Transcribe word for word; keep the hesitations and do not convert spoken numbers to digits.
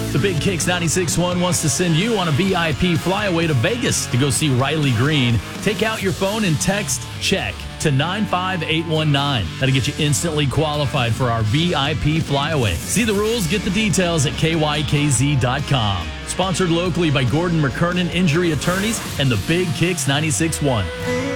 The Big Kicks ninety-six point one wants to send you on a V I P flyaway to Vegas to go see Riley Green. Take out your phone and text CHECK to nine five eight one nine. That'll get you instantly qualified for our V I P flyaway. See the rules, get the details at K Y K Z dot com. Sponsored locally by Gordon McKernan Injury Attorneys and the Big Kicks ninety-six point one.